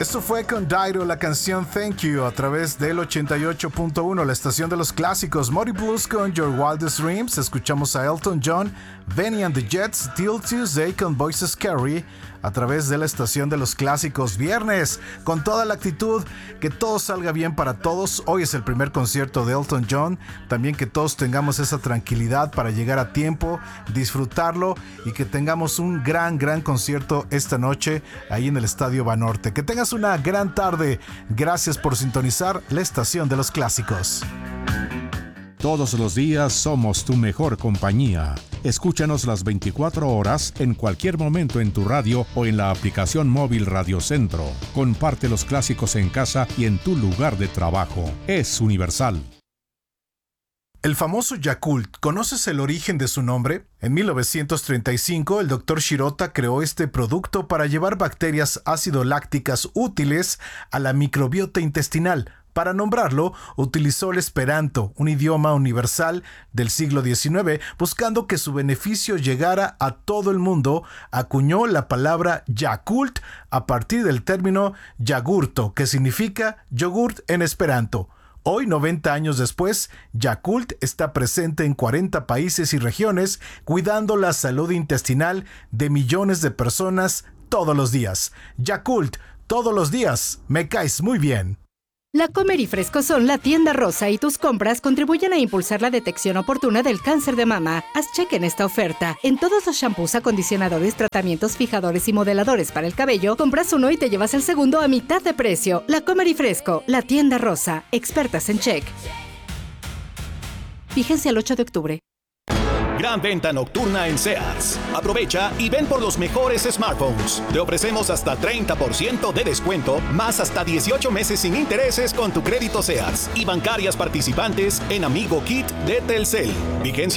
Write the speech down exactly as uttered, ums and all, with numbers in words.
Esto fue con Dairo, la canción Thank You, a través del ochenta y ocho punto uno, la estación de los clásicos. Muddy Blues con Your Wildest Dreams. Escuchamos a Elton John, Benny and the Jets, Till Tuesday con Voices Carry, a través de la estación de los clásicos. Viernes, con toda la actitud, que todo salga bien para todos. Hoy es el primer concierto de Elton John. También que todos tengamos esa tranquilidad para llegar a tiempo, disfrutarlo y que tengamos un gran, gran concierto esta noche ahí en el Estadio Banorte. Que tengas una gran tarde. Gracias por sintonizar la estación de los clásicos. Todos los días somos tu mejor compañía. Escúchanos las veinticuatro horas en cualquier momento en tu radio o en la aplicación móvil Radio Centro. Comparte los clásicos en casa y en tu lugar de trabajo. Es universal. El famoso Yakult, ¿conoces el origen de su nombre? En mil novecientos treinta y cinco, el doctor Shirota creó este producto para llevar bacterias ácido-lácticas útiles a la microbiota intestinal. Para nombrarlo, utilizó el esperanto, un idioma universal del siglo diecinueve, buscando que su beneficio llegara a todo el mundo. Acuñó la palabra Yakult a partir del término yagurto, que significa yogurt en esperanto. Hoy, noventa años después, Yakult está presente en cuarenta países y regiones, cuidando la salud intestinal de millones de personas todos los días. Yakult, todos los días, me caes muy bien. La Comer y Fresco son la tienda rosa y tus compras contribuyen a impulsar la detección oportuna del cáncer de mama. Haz cheque en esta oferta. En todos los shampoos, acondicionadores, tratamientos, fijadores y modeladores para el cabello, compras uno y te llevas el segundo a mitad de precio. La Comer y Fresco, la tienda rosa, expertas en check. Fíjense al ocho de octubre. Gran venta nocturna en Sears. Aprovecha y ven por los mejores smartphones. Te ofrecemos hasta treinta por ciento de descuento, más hasta dieciocho meses sin intereses con tu crédito Sears y bancarias participantes en Amigo Kit de Telcel. Vigencia